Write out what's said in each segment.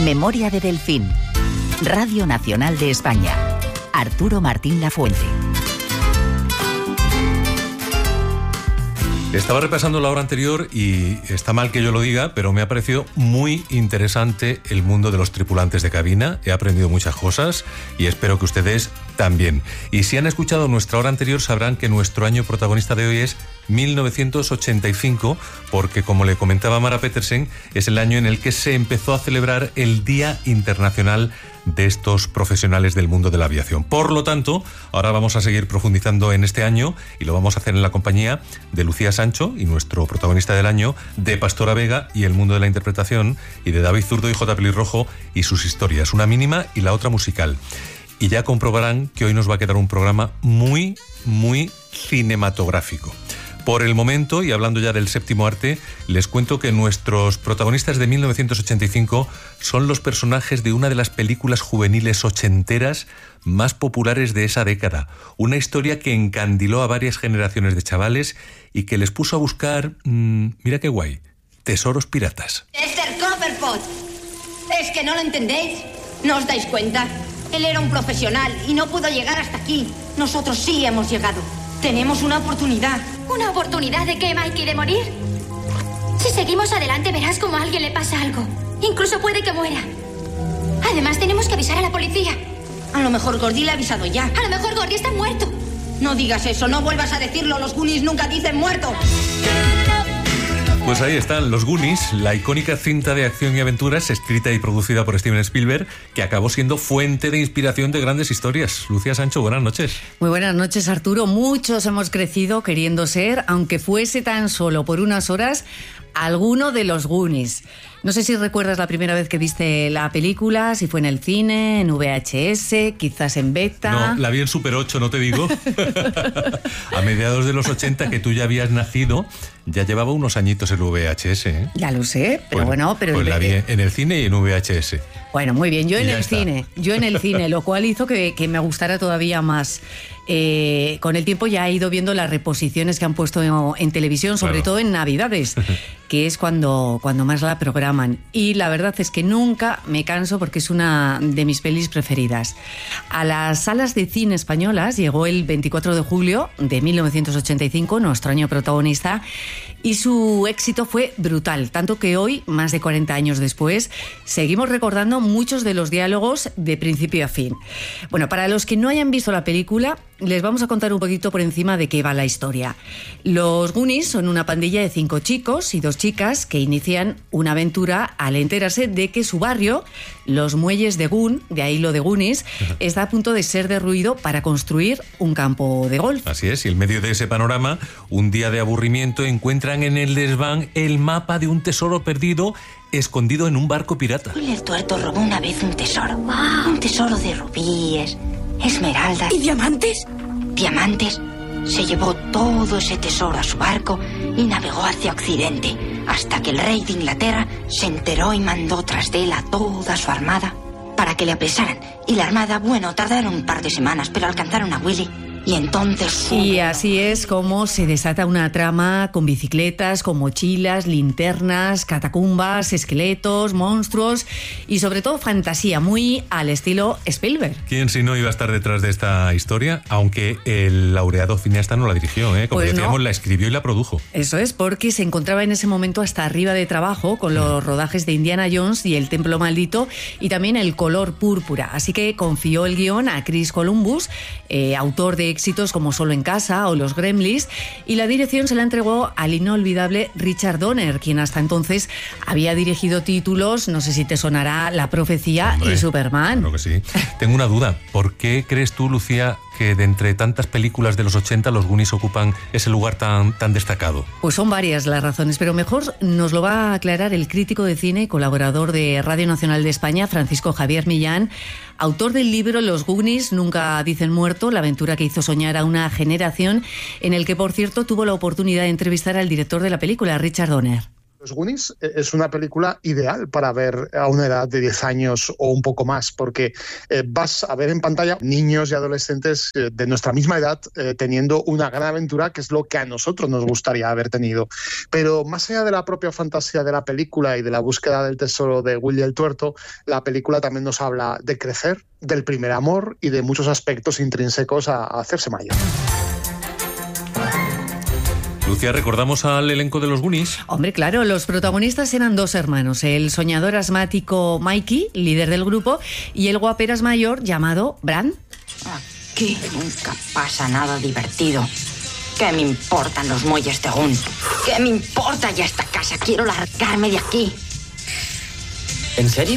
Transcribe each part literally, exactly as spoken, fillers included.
Memoria de Delfín. Radio Nacional de España. Arturo Martín Lafuente. Estaba repasando la hora anterior y está mal que yo lo diga, pero me ha parecido muy interesante el mundo de los tripulantes de cabina. He aprendido muchas cosas y espero que ustedes también. Y si han escuchado nuestra hora anterior sabrán que nuestro año protagonista de hoy es mil novecientos ochenta y cinco, porque como le comentaba Mara Petersen, es el año en el que se empezó a celebrar el Día Internacional de estos profesionales del mundo de la aviación. Por lo tanto, ahora vamos a seguir profundizando en este año y lo vamos a hacer en la compañía de Lucía Sancho y nuestro protagonista del año, de Pastora Vega y el mundo de la interpretación, y de David Zurdo y J. Pelirrojo y sus historias, una mínima y la otra musical. Y ya comprobarán que hoy nos va a quedar un programa muy, muy cinematográfico. Por el momento, y hablando ya del séptimo arte, les cuento que nuestros protagonistas de mil novecientos ochenta y cinco son los personajes de una de las películas juveniles ochenteras más populares de esa década. Una historia que encandiló a varias generaciones de chavales y que les puso a buscar, mmm, mira qué guay, tesoros piratas. Mister Copperpot, ¿es que no lo entendéis? ¿No os dais cuenta? Él era un profesional y no pudo llegar hasta aquí. Nosotros sí hemos llegado. Tenemos una oportunidad. ¿Una oportunidad de qué, Mikey? ¿De morir? Si seguimos adelante verás como a alguien le pasa algo. Incluso puede que muera. Además tenemos que avisar a la policía. A lo mejor Gordy le ha avisado ya. A lo mejor Gordy está muerto. No digas eso, no vuelvas a decirlo. Los Goonies nunca dicen muerto. Pues ahí están los Goonies, la icónica cinta de acción y aventuras escrita y producida por Steven Spielberg, que acabó siendo fuente de inspiración de grandes historias. Lucía Sancho, buenas noches. Muy buenas noches, Arturo. Muchos hemos crecido queriendo ser, aunque fuese tan solo por unas horas, alguno de los Goonies. No sé si recuerdas la primera vez que viste la película, si fue en el cine, en V H S, quizás en beta. No, la vi en Super ocho, no te digo. A mediados de los ochenta, que tú ya habías nacido, ya llevaba unos añitos el V H S, ¿eh? Ya lo sé, pero bueno... bueno pero pues la vi en el cine y en V H S. Bueno, muy bien, yo en el está. cine, yo en el cine, lo cual hizo que, que me gustara todavía más. Eh, con el tiempo ya he ido viendo las reposiciones que han puesto en, en televisión, sobre claro. todo en Navidades, que es cuando, cuando más la programan. Y la verdad es que nunca me canso porque es una de mis pelis preferidas. A las salas de cine españolas llegó el veinticuatro de julio de mil novecientos ochenta y cinco, nuestro año protagonista, y su éxito fue brutal, tanto que hoy, más de cuarenta años después, seguimos recordando muchos de los diálogos de principio a fin. Bueno, para los que no hayan visto la película, les vamos a contar un poquito por encima de qué va la historia. Los Goonies son una pandilla de cinco chicos y dos chicas que inician una aventura al enterarse de que su barrio, los muelles de Goon, de ahí lo de Goonies, está a punto de ser derruido para construir un campo de golf. Así es, y en medio de ese panorama, un día de aburrimiento, encuentran en el desván el mapa de un tesoro perdido escondido en un barco pirata. El tuerto robó una vez un tesoro. Wow. Un tesoro de rubíes, esmeraldas... ¿Y diamantes? Diamantes. Se llevó todo ese tesoro a su barco y navegó hacia Occidente, hasta que el rey de Inglaterra se enteró y mandó tras de él a toda su armada para que le apresaran. Y la armada, bueno, tardaron un par de semanas, pero alcanzaron a Willy. Y entonces... Y así es como se desata una trama con bicicletas, con mochilas, linternas, catacumbas, esqueletos, monstruos y sobre todo fantasía, muy al estilo Spielberg. ¿Quién si no iba a estar detrás de esta historia? Aunque el laureado cineasta no la dirigió, ¿eh? Como pues decíamos, no. La escribió y la produjo. Eso es, porque se encontraba en ese momento hasta arriba de trabajo con los mm. rodajes de Indiana Jones y El Templo Maldito y también El Color Púrpura. Así que confió el guión a Chris Columbus, eh, autor de éxitos como Solo en casa o Los Gremlins, y la dirección se la entregó al inolvidable Richard Donner, quien hasta entonces había dirigido títulos, no sé si te sonará, La Profecía Hombre, y Superman. Claro que sí. Tengo una duda, ¿por qué crees tú, Lucía, que de entre tantas películas de los ochenta los Goonies ocupan ese lugar tan, tan destacado? Pues son varias las razones, pero mejor nos lo va a aclarar el crítico de cine y colaborador de Radio Nacional de España, Francisco Javier Millán, autor del libro Los Goonies nunca dicen muerto, la aventura que hizo soñar a una generación, en el que, por cierto, tuvo la oportunidad de entrevistar al director de la película, Richard Donner. Los Goonies es una película ideal para ver a una edad de diez años o un poco más, porque eh, vas a ver en pantalla niños y adolescentes eh, de nuestra misma edad eh, teniendo una gran aventura, que es lo que a nosotros nos gustaría haber tenido. Pero más allá de la propia fantasía de la película y de la búsqueda del tesoro de Willy el Tuerto, la película también nos habla de crecer, del primer amor y de muchos aspectos intrínsecos a, a hacerse mayor. Lucía, ¿recordamos al elenco de los Goonies? Hombre, claro, los protagonistas eran dos hermanos, el soñador asmático Mikey, líder del grupo, y el guaperas mayor llamado Bran. Aquí nunca pasa nada divertido. ¿Qué me importan los muelles de Gun? ¿Qué me importa ya esta casa? Quiero largarme de aquí. ¿En serio?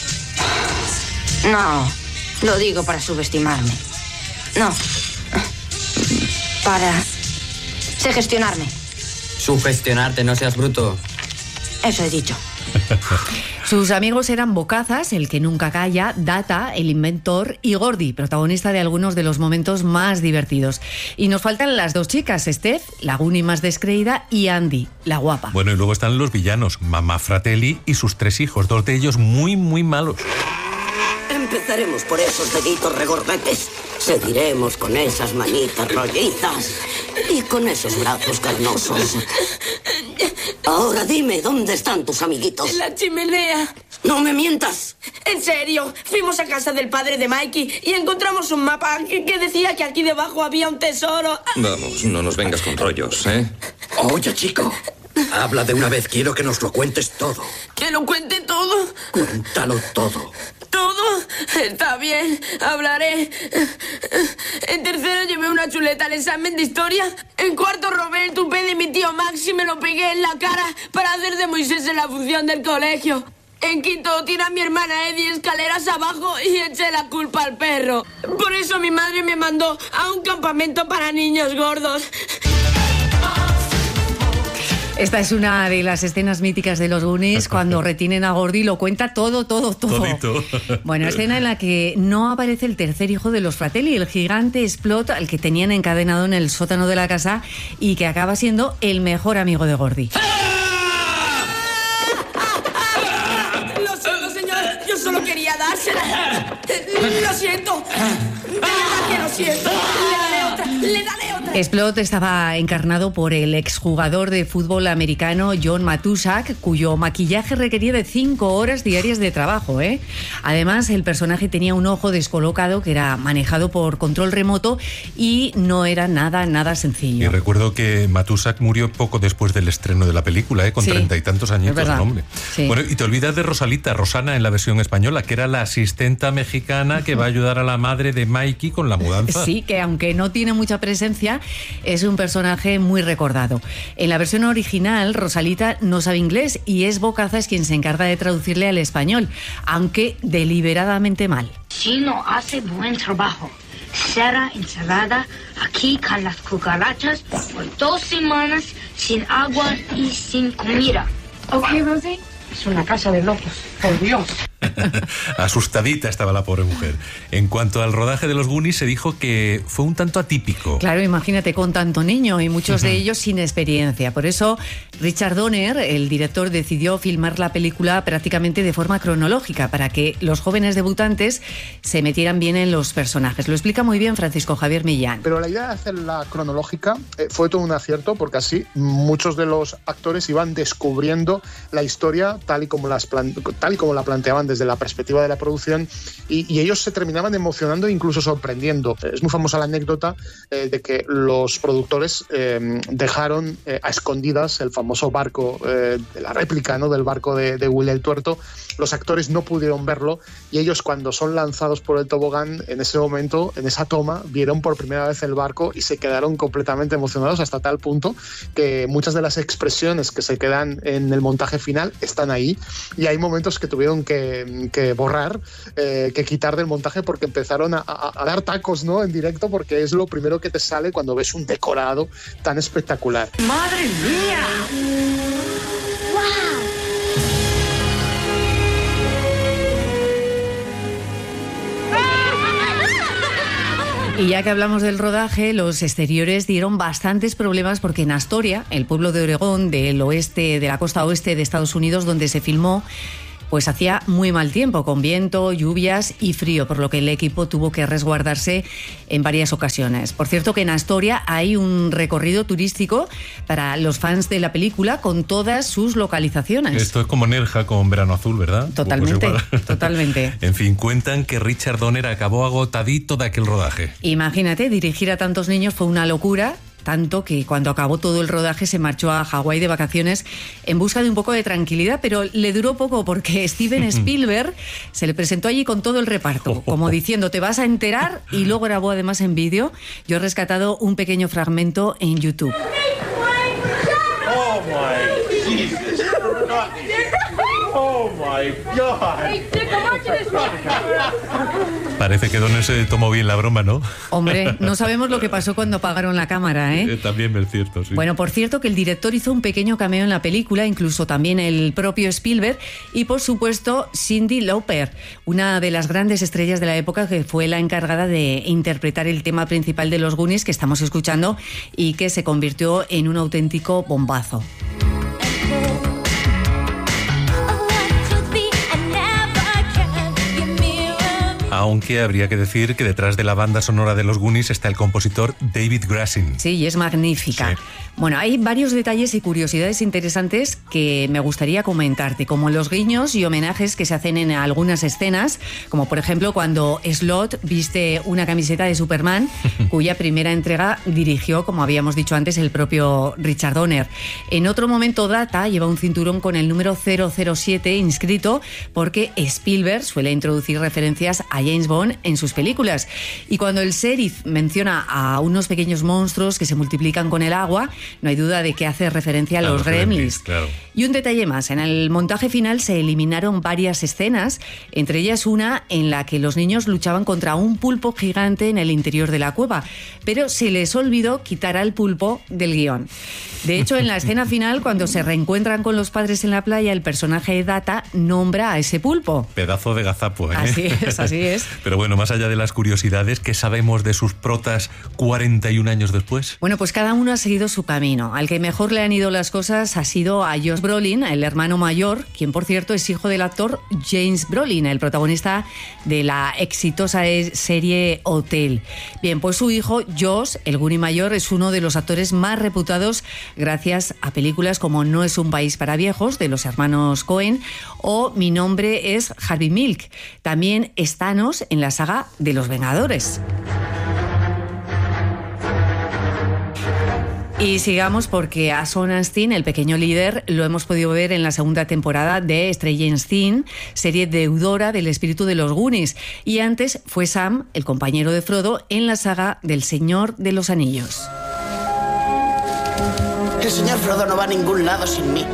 No, lo digo para subestimarme. No, para... sé gestionarme. Sugestionarte, no seas bruto. Eso he dicho. Sus amigos eran Bocazas, el que nunca calla, Data, el inventor, y Gordy, protagonista de algunos de los momentos más divertidos. Y nos faltan las dos chicas, Steph, la Goonie más descreída, y Andy, la guapa. Bueno, y luego están los villanos, Mamá Fratelli y sus tres hijos, dos de ellos muy, muy malos. Empezaremos por esos deditos regordetes. Seguiremos con esas manitas rollizas y con esos brazos carnosos. Ahora dime, ¿dónde están tus amiguitos? En la chimenea. ¡No me mientas! En serio, fuimos a casa del padre de Mikey y encontramos un mapa que, que decía que aquí debajo había un tesoro. Vamos, no nos vengas con rollos, ¿eh? Oye, chico, habla de una vez, quiero que nos lo cuentes todo. ¿Que lo cuente todo? Cuéntalo todo. ¿Todo? Está bien, hablaré. En tercero llevé una chuleta al examen de historia. En cuarto robé el tupé de mi tío Max y me lo pegué en la cara para hacer de Moisés en la función del colegio. En quinto tiré a mi hermana Eddie escaleras abajo y eché la culpa al perro. Por eso mi madre me mandó a un campamento para niños gordos. Esta es una de las escenas míticas de los Goonies, cuando retienen a Gordy, lo cuenta todo, todo, todo. Todito. Bueno, escena en la que no aparece el tercer hijo de los Fratelli, el gigante Splot, al que tenían encadenado en el sótano de la casa y que acaba siendo el mejor amigo de Gordy. Lo siento, señor, yo solo quería dársela. Lo siento, de verdad que lo siento. Le daré otra, le daré otra. Splot estaba encarnado por el exjugador de fútbol americano John Matuszak, cuyo maquillaje requería de cinco horas diarias de trabajo, ¿eh? Además, el personaje tenía un ojo descolocado que era manejado por control remoto y no era nada, nada sencillo. Y recuerdo que Matuszak murió poco después del estreno de la película, ¿eh? Con treinta sí, y tantos añitos, el hombre. Sí. Bueno, y te olvidas de Rosalita, Rosana en la versión española, que era la asistenta mexicana que va a ayudar a la madre de Mikey con la mudanza. Sí, que aunque no tiene mucha presencia, es un personaje muy recordado. En la versión original, Rosalita no sabe inglés y es Bocazas quien se encarga de traducirle al español, aunque deliberadamente mal. Chino hace buen trabajo. Será encerrada aquí con las cucarachas por dos semanas sin agua y sin comida. ¿Ok, Rosie? Es una casa de locos, por Dios. Asustadita estaba la pobre mujer. En cuanto al rodaje de los Goonies, se dijo que fue un tanto atípico. Claro, imagínate, con tanto niño y muchos de ellos sin experiencia. Por eso, Richard Donner, el director, decidió filmar la película prácticamente de forma cronológica para que los jóvenes debutantes se metieran bien en los personajes. Lo explica muy bien Francisco Javier Millán. Pero la idea de hacerla cronológica eh, fue todo un acierto, porque así muchos de los actores iban descubriendo la historia tal y como, las plan- tal y como la planteaban desde la perspectiva de la producción y, y ellos se terminaban emocionando e incluso sorprendiendo. Es muy famosa la anécdota eh, de que los productores eh, dejaron eh, a escondidas el famoso barco, eh, de la réplica, ¿no?, del barco de, de Willy el Tuerto. Los actores no pudieron verlo y ellos, cuando son lanzados por el tobogán, en ese momento, en esa toma, vieron por primera vez el barco y se quedaron completamente emocionados, hasta tal punto que muchas de las expresiones que se quedan en el montaje final están ahí, y hay momentos que tuvieron que, que borrar, eh, que quitar del montaje, porque empezaron a, a, a dar tacos, ¿no?, en directo, porque es lo primero que te sale cuando ves un decorado tan espectacular. ¡Madre mía! ¡Wow! Y ya que hablamos del rodaje, los exteriores dieron bastantes problemas porque en Astoria, el pueblo de Oregón, del oeste, de la costa oeste de Estados Unidos, donde se filmó, pues hacía muy mal tiempo, con viento, lluvias y frío, por lo que el equipo tuvo que resguardarse en varias ocasiones. Por cierto que en Astoria hay un recorrido turístico para los fans de la película con todas sus localizaciones. Esto es como Nerja con Verano Azul, ¿verdad? Totalmente, pues totalmente. En fin, cuentan que Richard Donner acabó agotadito de aquel rodaje. Imagínate, dirigir a tantos niños fue una locura. Tanto que cuando acabó todo el rodaje se marchó a Hawái de vacaciones en busca de un poco de tranquilidad, pero le duró poco porque Steven Spielberg se le presentó allí con todo el reparto, como diciendo, te vas a enterar, y luego grabó además en vídeo. Yo he rescatado un pequeño fragmento en YouTube. Oh my Jesus. Oh my God. Parece que Donner se tomó bien la broma, ¿no? Hombre, no sabemos lo que pasó cuando apagaron la cámara, ¿eh? También es cierto, sí. Bueno, por cierto que el director hizo un pequeño cameo en la película, incluso también el propio Spielberg y, por supuesto, Cyndi Lauper, una de las grandes estrellas de la época que fue la encargada de interpretar el tema principal de los Goonies que estamos escuchando y que se convirtió en un auténtico bombazo. Aunque habría que decir que detrás de la banda sonora de los Goonies está el compositor David Grassin. Sí, y es magnífica. Sí. Bueno, hay varios detalles y curiosidades interesantes que me gustaría comentarte, como los guiños y homenajes que se hacen en algunas escenas, como por ejemplo cuando Slot viste una camiseta de Superman, cuya primera entrega dirigió, como habíamos dicho antes, el propio Richard Donner. En otro momento, Data lleva un cinturón con el número cero cero siete inscrito porque Spielberg suele introducir referencias a James Bond en sus películas. Y cuando el sheriff menciona a unos pequeños monstruos que se multiplican con el agua, no hay duda de que hace referencia a, a los, los gremlins. Claro. Y un detalle más, en el montaje final se eliminaron varias escenas, entre ellas una en la que los niños luchaban contra un pulpo gigante en el interior de la cueva, pero se les olvidó quitar al pulpo del guión. De hecho, en la escena final, cuando se reencuentran con los padres en la playa, el personaje de Data nombra a ese pulpo. Pedazo de gazapo, ¿eh? Así es, así es. Pero bueno, más allá de las curiosidades, ¿qué sabemos de sus protas cuarenta y un años después? Bueno, pues cada uno ha seguido su camino. Al que mejor le han ido las cosas ha sido a Josh Brolin, el hermano mayor, quien por cierto es hijo del actor James Brolin, el protagonista de la exitosa serie Hotel. Bien, pues su hijo Josh, el Goonie mayor, es uno de los actores más reputados gracias a películas como No es un país para viejos, de los hermanos Coen, o Mi nombre es Harvey Milk. También es Thanos en la saga de Los Vengadores. Y sigamos porque a Sean Astin, el pequeño líder, lo hemos podido ver en la segunda temporada de Stranger Things, serie deudora del espíritu de los Goonies. Y antes fue Sam, el compañero de Frodo, en la saga del Señor de los Anillos. El señor Frodo no va a ningún lado sin mí.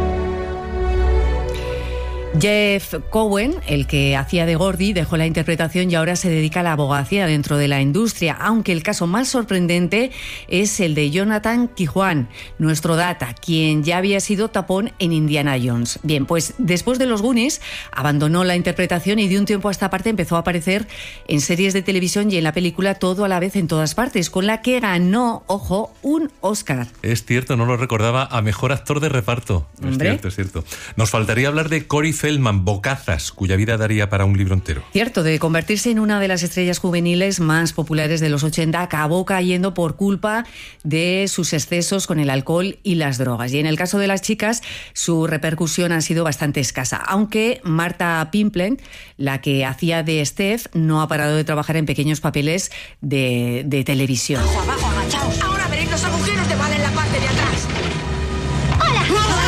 Jeff Cohen, el que hacía de Gordy, dejó la interpretación y ahora se dedica a la abogacía dentro de la industria, aunque el caso más sorprendente es el de Jonathan Quijuan, nuestro Data, quien ya había sido tapón en Indiana Jones. Bien, pues después de los Goonies abandonó la interpretación y de un tiempo a esta parte empezó a aparecer en series de televisión y en la película Todo a la vez en todas partes, con la que ganó, ojo, un Oscar. Es cierto, no lo recordaba, a mejor actor de reparto. Es ¿Hombre? cierto, es cierto. Nos faltaría hablar de Corey Feldman, Bocazas, cuya vida daría para un libro entero. Cierto, de convertirse en una de las estrellas juveniles más populares de los ochenta, acabó cayendo por culpa de sus excesos con el alcohol y las drogas. Y en el caso de las chicas, su repercusión ha sido bastante escasa, aunque Marta Pimplen, la que hacía de Steph, no ha parado de trabajar en pequeños papeles de, de televisión. Abajo, agachaos. Ahora veréis los agujeros de bala en la parte de atrás. ¡Hola!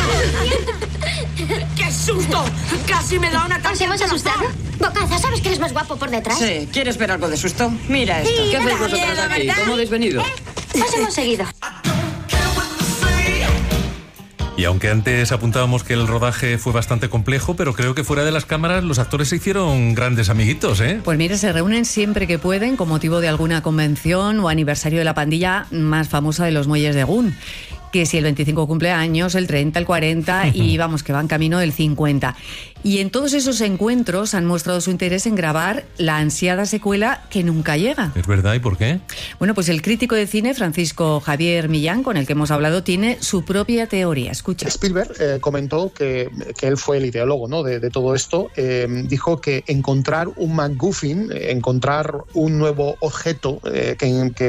¡Qué susto! Casi me da una ¿Os hemos asustado? Bocaza, ¿sabes que eres más guapo por detrás? Sí, ¿quieres ver algo de susto? Mira esto. Sí, ¿Qué me hacéis da vosotras miedo, aquí? ¿verdad? ¿Cómo habéis venido? ¿Eh? Os hemos seguido. Y aunque antes apuntábamos que el rodaje fue bastante complejo, pero creo que fuera de las cámaras los actores se hicieron grandes amiguitos, ¿eh? Pues mira, se reúnen siempre que pueden con motivo de alguna convención o aniversario de la pandilla más famosa de los muelles de Gun. que si el veinticinco cumpleaños, el treinta, el cuarenta y vamos, que van camino del cincuenta. Y en todos esos encuentros han mostrado su interés en grabar la ansiada secuela que nunca llega. ¿Es verdad? ¿Y por qué? Bueno, pues el crítico de cine Francisco Javier Millán, con el que hemos hablado, tiene su propia teoría. Escucha. Spielberg eh, comentó que, que él fue el ideólogo, ¿no?, de, de todo esto. Eh, dijo que encontrar un MacGuffin, encontrar un nuevo objeto eh, que, que